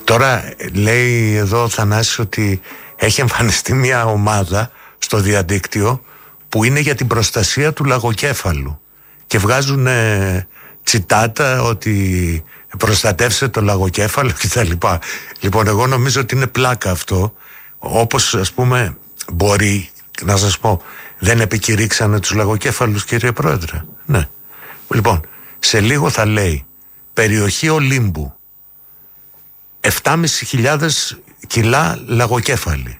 Τώρα λέει εδώ ο Θανάσης ότι έχει εμφανιστεί μια ομάδα στο διαδίκτυο που είναι για την προστασία του λαγοκέφαλου και βγάζουν τσιτάτα ότι προστατεύσε το λαγοκέφαλο κτλ. Λοιπόν, εγώ νομίζω ότι είναι πλάκα αυτό, όπως ας πούμε μπορεί να σας πω, δεν επικηρύξανε τους λαγοκέφαλους, κύριε Πρόεδρε? Ναι. Λοιπόν, σε λίγο θα λέει περιοχή Ολύμπου 7.500 κιλά λαγοκέφαλοι,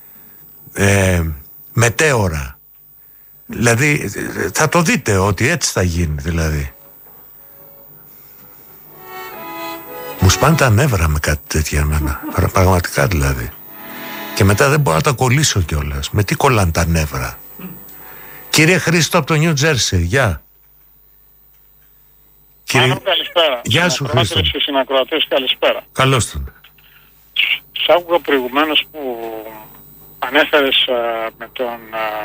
μετέωρα. Δηλαδή θα το δείτε ότι έτσι θα γίνει. Δηλαδή μου σπάνε τα νεύρα με κάτι τέτοια εμένα, πραγματικά δηλαδή. Και μετά δεν μπορώ να τα κολλήσω κιόλας. Με τι κολλάνε τα νεύρα? Κύριε Χρήστο από το Νιου Τζέρσι, γεια. Κύριε... καλησπέρα. Γεια σου Χρήστο. Στους συνακροατές, καλησπέρα. Καλώς τον. Σ' άκουγα προηγουμένως που ανέφερες με τον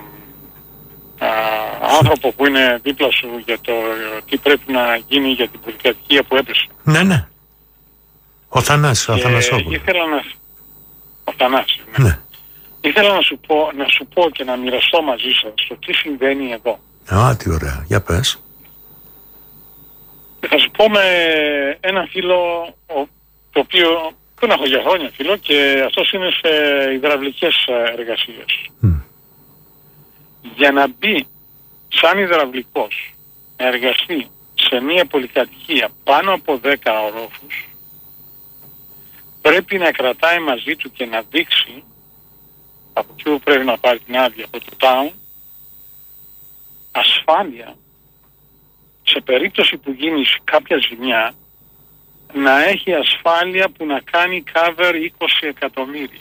άνθρωπο που είναι δίπλα σου για το τι πρέπει να γίνει για την πολυκατοικία που έπεσε. Ναι, ναι. Ο Θανάσης, ο Θανασόπουλος. Ήθελα να... Ο Θανάσης, ναι. Ναι. Ήθελα να σου πω και να μοιραστώ μαζί σας το τι συμβαίνει εδώ. Α, τι ωραία. Για πες. Θα σου πω με έναν φίλο, το οποίο τον έχω για χρόνια φίλο, και αυτός είναι σε υδραυλικές εργασίες. Για να μπει σαν υδραυλικός να εργαστεί σε μια πολυκατοικία πάνω από 10 ορόφους, πρέπει να κρατάει μαζί του και να δείξει από εκεί που πρέπει να πάρει την άδεια από το town ασφάλεια, σε περίπτωση που γίνει κάποια ζημιά, να έχει ασφάλεια που να κάνει cover 20 εκατομμύρια.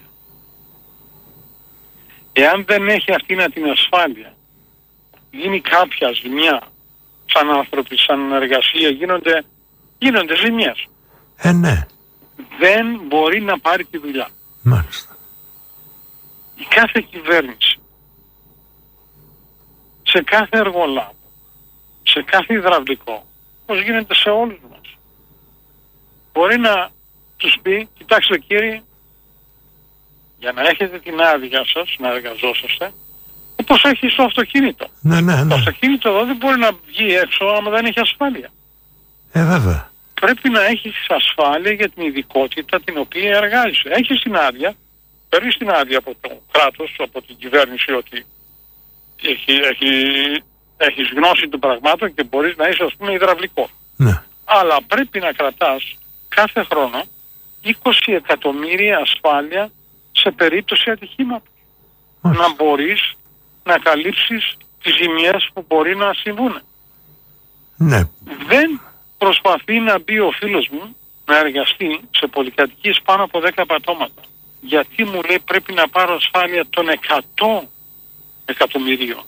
Εάν δεν έχει αυτήν την ασφάλεια, γίνει κάποια ζημιά, σαν άνθρωποι, σαν εργασία, γίνονται ζημιές. Ναι. Δεν μπορεί να πάρει τη δουλειά. Μάλιστα. Η κάθε κυβέρνηση, σε κάθε εργολάβο, σε κάθε υδραυλικό, όπως γίνεται σε όλους μας, μπορεί να τους πει, κοιτάξτε κύριοι, για να έχετε την άδεια σας να εργαζόσαστε, όπως έχει στο αυτοκίνητο. Ναι. Το αυτοκίνητο εδώ δεν μπορεί να βγει έξω άμα δεν έχει ασφάλεια. Βέβαια. Πρέπει να έχεις ασφάλεια για την ειδικότητα την οποία εργάζεσαι. Έχεις την άδεια, παίρνεις την άδεια από το κράτος, από την κυβέρνηση, ότι έχεις γνώση των πραγμάτων και μπορείς να είσαι, ας πούμε, υδραυλικό. Ναι. Αλλά πρέπει να κρατάς κάθε χρόνο 20 εκατομμύρια ασφάλεια σε περίπτωση ατυχήματος. Να μπορείς να καλύψεις τις ζημιές που μπορεί να συμβούν. Ναι. Δεν προσπαθεί να μπει ο φίλος μου να εργαστεί σε πολυκατοικίες πάνω από 10 πατώματα. Γιατί μου λέει πρέπει να πάρω ασφάλεια των 100 εκατομμυρίων.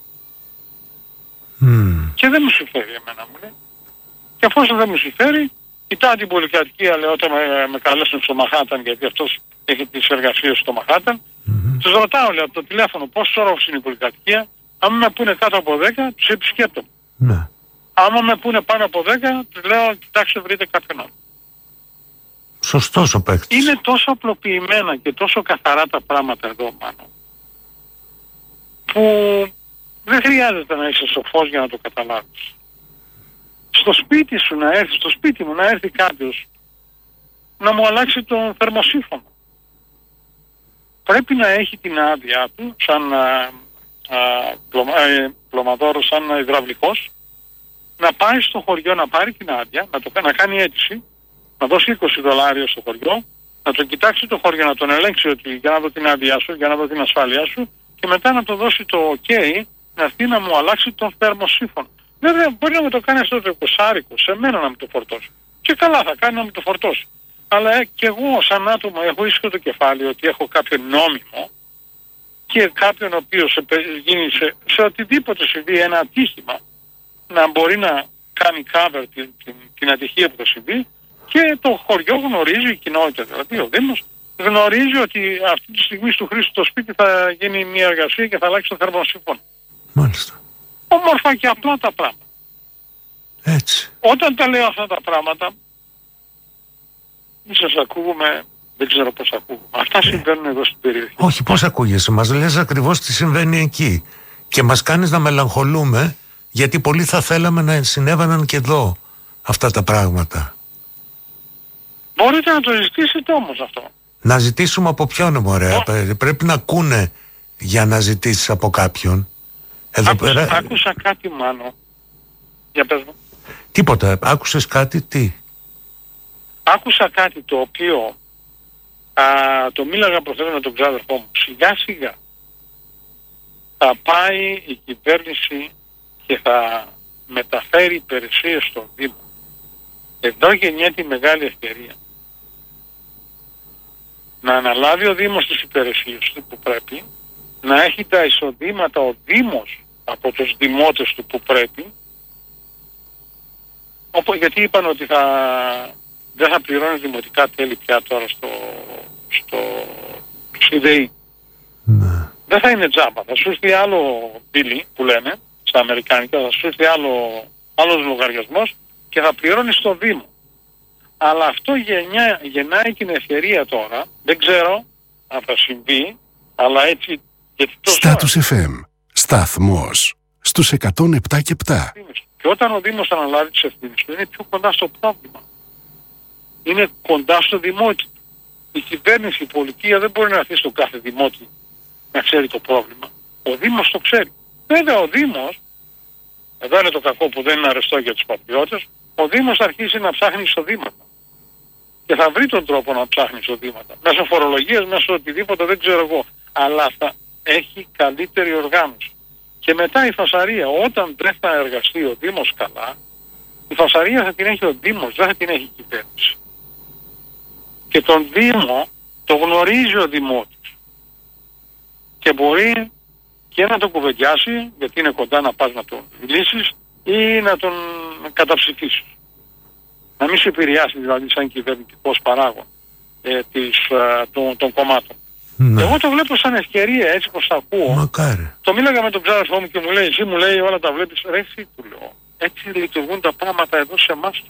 Και δεν μου συμφέρει εμένα, μου λέει. Και αφού δεν μου συμφέρει, κοιτάω την πολυκατοικία, λέω, όταν με καλέσουν στο Μαχάταν, γιατί αυτός έχει τις εργασίες στο Μαχάταν, τους ρωτάω, λέω, από το τηλέφωνο πόσους όροφους είναι η πολυκατοικία. Άμα με πούνε κάτω από 10, τους επισκέπτομαι. Ναι. Άμα με πούνε πάνω από 10, τους λέω, κοιτάξτε, βρείτε κάποιον άλλο. Σωστός ο παίκτης. Είναι τόσο απλοποιημένα και τόσο καθαρά τα πράγματα εδώ, Μάνο, που δεν χρειάζεται να είσαι σοφός για να το καταλάβεις. Στο σπίτι σου να έρθει, στο σπίτι μου να έρθει κάποιος να μου αλλάξει τον θερμοσύφωνο. Πρέπει να έχει την άδεια του σαν πλωμαδόρος, σαν υδραυλικός, να πάει στο χωριό να πάρει την άδεια, να κάνει αίτηση, να δώσει $20 στο χωριό, να τον κοιτάξει το χωριό, να τον ελέγξει ότι για να δω την άδειά σου, για να δω την ασφάλειά σου, και μετά να το δώσει το OK, να έρθει να μου αλλάξει τον θερμοσύφωνο. Βέβαια μπορεί να μου το κάνει αυτό το 20, σε μένα να μου το φορτώσει. Και καλά θα κάνει να μου το φορτώσει. Αλλά και εγώ σαν άτομο έχω ίσιο το κεφάλι ότι έχω κάποιον νόμιμο και κάποιον ο οποίος γίνει σε οτιδήποτε συμβεί ένα ατύχημα να μπορεί να κάνει cover την ατυχία που θα συμβεί, και το χωριό γνωρίζει, η κοινότητα δηλαδή, ο Δήμος γνωρίζει ότι αυτή τη στιγμή στο Χρήστο το σπίτι θα γίνει μια εργασία και θα αλλάξει το θερμοσύφωνο. Μάλιστα. Όμορφα και απλά τα πράγματα. Έτσι. Όταν τα λέω αυτά τα πράγματα, μη σας ακούγουμε Δεν ξέρω πώς ακούω. Αυτά συμβαίνουν εδώ στην περιοχή. Όχι, πώς ακούγεσαι, μας λες ακριβώς τι συμβαίνει εκεί. Και μας κάνεις να μελαγχολούμε, γιατί πολλοί θα θέλαμε να συνέβαιναν και εδώ αυτά τα πράγματα. Μπορείτε να το ζητήσετε όμως αυτό. Να ζητήσουμε από ποιον, μωρέ? Πρέπει να ακούνε για να ζητήσεις από κάποιον. Εδώ Άκουσα κάτι, Μάνο. Για πες μου. Τίποτα. Άκουσες κάτι, τι? Άκουσα κάτι το οποίο το μίλαγα προχθές με τον ξάδερφό μου. Σιγά σιγά θα πάει η κυβέρνηση και θα μεταφέρει υπηρεσίες στον Δήμο. Εδώ γεννιέται η μεγάλη ευκαιρία. Να αναλάβει ο Δήμος τις υπηρεσίες του που πρέπει, να έχει τα εισοδήματα ο Δήμος από τους δημότες του που πρέπει, γιατί είπαν ότι δεν θα πληρώνει δημοτικά τέλη πια τώρα στη ΔΕΗ. Ναι. Δεν θα είναι τζάμπα. Θα σου έρθει άλλο μπίλι που λένε στα αμερικάνικα, θα σου έρθει άλλος λογαριασμός και θα πληρώνει στο Δήμο. Αλλά αυτό γεννάει την ευκαιρία τώρα, δεν ξέρω αν θα συμβεί, αλλά έτσι... Στάτους FM, σταθμός στους 107 και 7. Και όταν ο Δήμος αναλάβει τις ευθύνες του, είναι πιο κοντά στο πρόβλημα. Είναι κοντά στο δημότη. Η κυβέρνηση, η πολιτεία δεν μπορεί να αφήσει τον κάθε δημότη να ξέρει το πρόβλημα. Ο Δήμος το ξέρει. Βέβαια ο Δήμος, εδώ είναι το κακό που δεν είναι αρεστό για τους πατριώτες, ο Δήμος θα αρχίσει να ψάχνει εισοδήματα. Και θα βρει τον τρόπο να ψάχνει εισοδήματα. Μέσω φορολογίας, μέσω οτιδήποτε, δεν ξέρω εγώ. Αλλά θα έχει καλύτερη οργάνωση. Και μετά η φασαρία, όταν δεν θα εργαστεί ο Δήμος καλά, η φασαρία θα την έχει ο Δήμος, δεν θα την έχει η κυβέρνηση. Και τον Δήμο το γνωρίζει ο Δημότης. Και μπορεί και να τον κουβεντιάσει, γιατί είναι κοντά να πας να τον μιλήσεις, ή να τον καταψηφίσεις. Να μην σε επηρεάσει δηλαδή σαν κυβερνητικός παράγων των κομμάτων. Ναι. Εγώ το βλέπω σαν ευκαιρία, έτσι πως τα ακούω. Μακάρι. Το μίλαγα με τον ξάδερφό μου και μου λέει, εσύ μου λέει όλα τα βλέπεις. Ρε εσύ, του λέω, έτσι λειτουργούν τα πράγματα εδώ σε εμάς.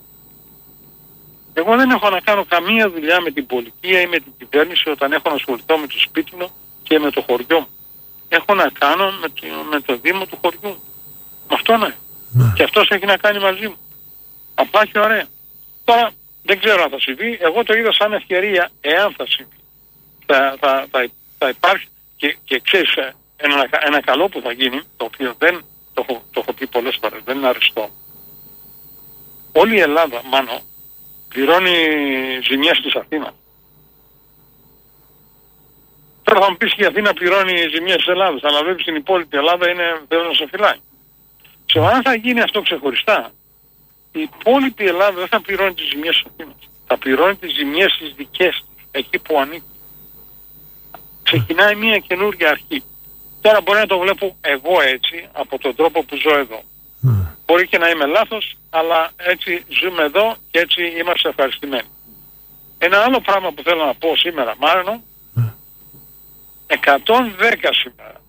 Εγώ δεν έχω να κάνω καμία δουλειά με την πολιτεία ή με την κυβέρνηση όταν έχω να ασχοληθώ με το σπίτι μου και με το χωριό μου. Έχω να κάνω με το Δήμο του χωριού μου. Με αυτό ναι. Και αυτός έχει να κάνει μαζί μου. Απλά και ωραία. Τώρα δεν ξέρω αν θα συμβεί. Εγώ το είδα σαν ευκαιρία εάν θα συμβεί. Θα υπάρχει και ξέρεις ένα καλό που θα γίνει, το οποίο δεν το έχω πει πολλές φορές, δεν είναι αριστό. Όλη η Ελλάδα, Μάνο, πληρώνει ζημιές της Αθήνας. Τώρα θα μου πεις και η Αθήνα πληρώνει ζημιές της Ελλάδας, αλλά βλέπεις στην υπόλοιπη Ελλάδα είναι θέλω να σε φυλάει. Αν θα γίνει αυτό ξεχωριστά, η υπόλοιπη Ελλάδα δεν θα πληρώνει τις ζημιές της Αθήνας. Θα πληρώνει τις ζημιές της δικές της, εκεί που ανήκει. Ξεκινάει μια καινούργια αρχή. Τώρα μπορεί να το βλέπω εγώ έτσι, από τον τρόπο που ζω εδώ. Μπορεί και να είμαι λάθος, αλλά έτσι ζούμε εδώ και έτσι είμαστε ευχαριστημένοι. Ένα άλλο πράγμα που θέλω να πω σήμερα, Μάρνο, 110 σήμερα.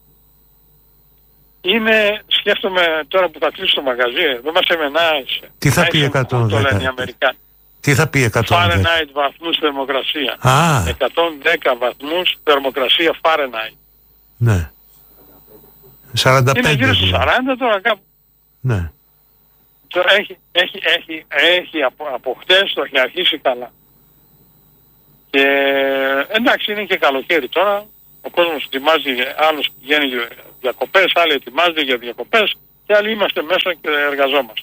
Είναι, σκέφτομαι τώρα που θα κλείσω το μαγαζί, δεν μας εμενάει. Τι θα πει 110? Το λένε οι Αμερικάνοι. Τι θα πει 110? Fahrenheit βαθμούς θερμοκρασία. 110 βαθμούς θερμοκρασία Fahrenheit. Ναι. 45. Είναι γύρω στους 40 τώρα κάπου. Ναι. Τώρα έχει από χτες το έχει αρχίσει καλά. Και εντάξει είναι και καλοκαίρι τώρα. Ο κόσμος ετοιμάζει, άλλος πηγαίνει για διακοπές, άλλοι ετοιμάζονται για διακοπές και άλλοι είμαστε μέσα και εργαζόμαστε.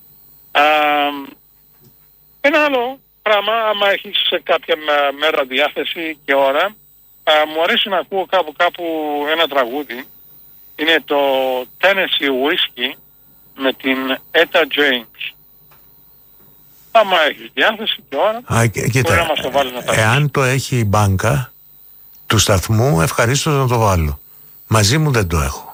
Ένα άλλο πράγμα, άμα έχεις σε κάποια μέρα διάθεση και ώρα, μου αρέσει να ακούω κάπου ένα τραγούδι. Είναι το Tennessee Whiskey με την Etta James. Άμα έχεις διάθεση και ώρα, μπορεί να μας το βάλεις να τα ακούσεις. Εάν το έχει η μπάνκα του σταθμού, ευχαρίστως να το βάλω. Μαζί μου δεν το έχω.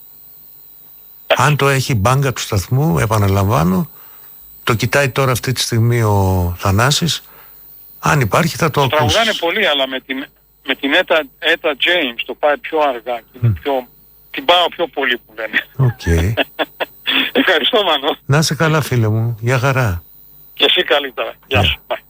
Αν το έχει η μπάνκα του σταθμού, επαναλαμβάνω, το κοιτάει τώρα αυτή τη στιγμή ο Θανάσης. Αν υπάρχει θα το ακούσει. Τραγουδάνε πολύ, αλλά με την Etta James το πάει πιο αργά και είναι την πάω πιο πολύ που λένε. Okay. Ευχαριστώ Μάνο. Να είσαι καλά φίλε μου. Γεια χαρά. Και εσύ καλύτερα. Γεια σου.